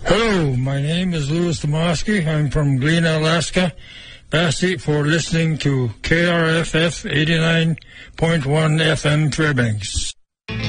Hello, my name is Louis Tomoski. I'm from Galena, Alaska. Basti for listening to KRFF 89.1 FM Fairbanks.